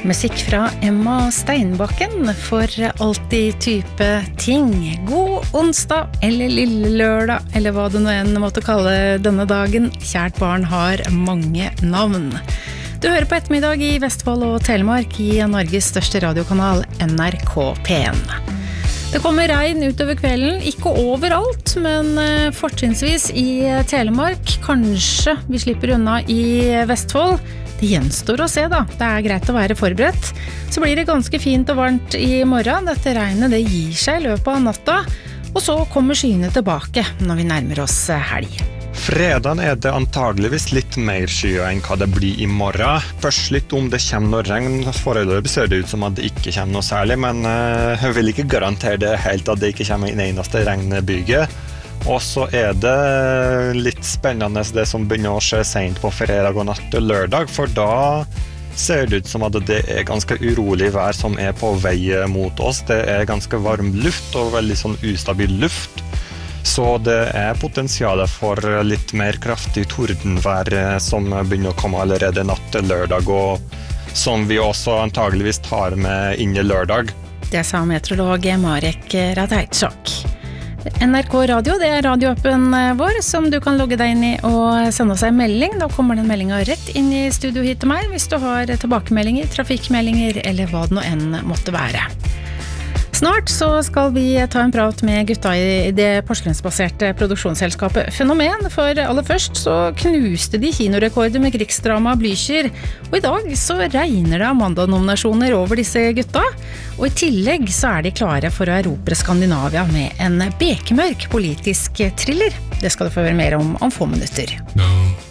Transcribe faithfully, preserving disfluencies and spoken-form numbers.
Musikk fra Emma Steinbakken for alltid type ting. God onsdag, eller lille lørdag, eller hva du nå enn måtte kalle denne dagen. Kjært barn har mange navn. Du hører på ettermiddag i Vestfold og Telemark i Norges største radiokanal, N R K P N. Det kommer regn utover kvelden, ikke overalt, men fortrinnsvis i Telemark. Kanskje vi slipper unna i Vestfold. Det gjenstår å se da, det er greit å være forberedt. Så blir det ganske fint og varmt i morgen. Dette regnet det gir seg i løpet av natta, og så kommer skyene tilbake når vi nærmer oss helg. Fredagen er det antageligvis litt mer skyer enn hva det blir i morgen. Først litt om det kommer noe regn. Foreløpig ser det ut som at det ikke kommer noe særlig, men jeg vil ikke garantere det helt at det ikke kommer en eneste regnbyge. Og så er det litt spennende det som begynner å skje sent på fredag og natt til lørdag, for da ser det ut som at det er ganske urolig vær som er på vei mot oss. Det er ganske varm luft og veldig sånn ustabil luft. Så det er potensialet for litt mer kraftig tordenvær som begynner å komme allerede natt til lørdag, og som vi også antageligvis tar med inn i lørdag. Det sa meteorolog Marek Ratajczak. N R K Radio, det er radioappen vår som du kan logge deg inn i og sende oss en melding. Da kommer den meldingen rett inn i studio hit til meg hvis du har tilbakemeldinger, trafikkmeldinger eller hva det nå enn måtte være. Snart så skal vi ta en prat med gutta i det Porsgrunnsbaserte produksjonsselskapet Fenomen, for aller først så knuste de kinorekorder med krigsdrama Blücher, og i dag så regner det Amanda-nominasjoner over disse gutta, og i tillegg så er de klare for å erobre Skandinavia med en bekmørk politisk thriller. Det skal du få høre mer om om få minutter. No.